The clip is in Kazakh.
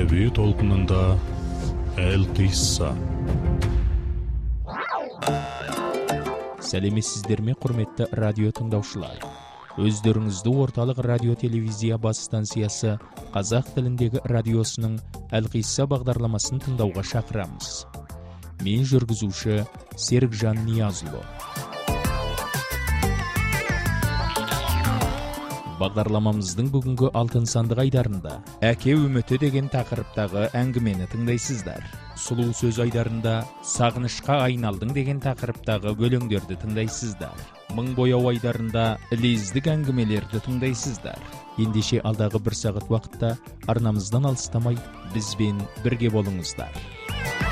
әдеби толқынында Әл-Қисса. Сәлеметсіздер ме, құрметті радио тыңдаушылар? Өздеріңізді орталық радио телевизия бас станциясы қазақ тіліндегі радиосының Әл-Қисса бағдарламасын тыңдауға шақырамыз. Мен жүргізуші Серікжан Ниязұлы. Бағдарламамыздың бүгінгі алтын сандық айдарында әке үміті деген тақырыптағы әңгімені тыңдайсыздар. Сұлу сөз айдарында сағынышқа айналдың деген тақырыптағы өлеңдерді тыңдайсыздар. Мың бояу айдарында лездік әңгімелерді тыңдайсыздар. Ендеше алдағы бір сағат уақытта арнамыздан алыстамай бізбен бірге болыңыздар.